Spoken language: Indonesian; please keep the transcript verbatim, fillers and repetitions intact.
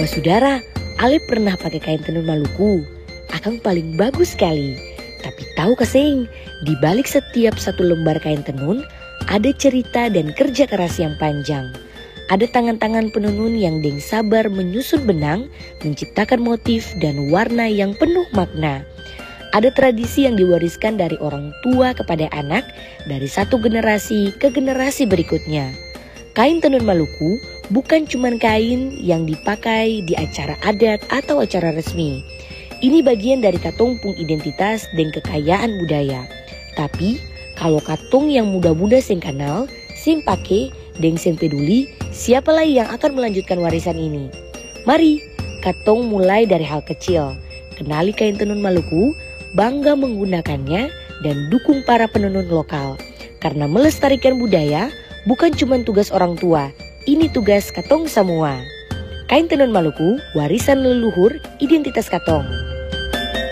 Saudara-saudara, Ale pernah pakai kain tenun Maluku. Akang paling bagus sekali. Tapi tahu kesing, di balik setiap satu lembar kain tenun, ada cerita dan kerja keras yang panjang. Ada tangan-tangan penenun yang deng sabar menyusun benang, menciptakan motif dan warna yang penuh makna. Ada tradisi yang diwariskan dari orang tua kepada anak, dari satu generasi ke generasi berikutnya. Kain tenun Maluku bukan cuma kain yang dipakai di acara adat atau acara resmi. Ini bagian dari katumpung identitas dan kekayaan budaya. Tapi kalau katong yang muda-muda sing kenal, sing pake, dan sing peduli, siapa lagi yang akan melanjutkan warisan ini? Mari, katong mulai dari hal kecil. Kenali kain tenun Maluku, bangga menggunakannya, dan dukung para penenun lokal. Karena melestarikan budaya bukan cuma tugas orang tua, ini tugas katong semua. Kain tenun Maluku, warisan leluhur, identitas katong.